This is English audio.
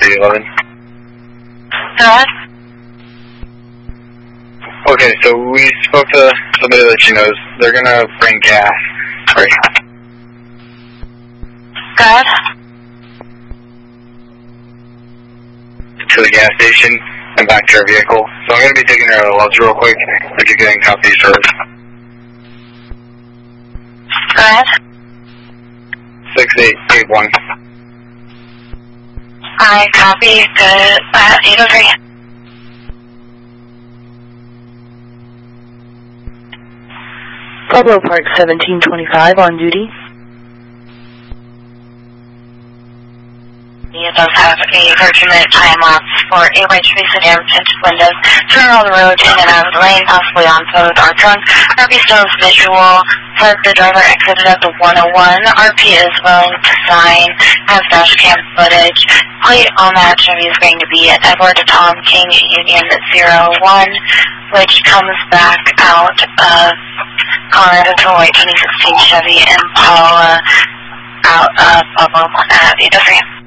11. Go ahead. Okay, so we spoke to somebody that she knows. They're gonna bring gas. Right. Go ahead. To the gas station and back to her vehicle. So I'm gonna be taking her to Love's real quick. If you're getting copies for her. Go ahead. 6881. I copy. Good. 803. Pueblo Park 1725 on duty. It does have a 30-minute time lapse for a right trace of damage tinted windows, turn on the road in and out of the lane, possibly on foot or drunk. RP shows visual, says the driver exited at the 101. RP is willing to sign, has dash cam footage. Plate on that Chevy is going to be at Edward Tom King Union 01, which comes back out of Colorado to white 2016 Chevy Impala out of Pueblo at 803.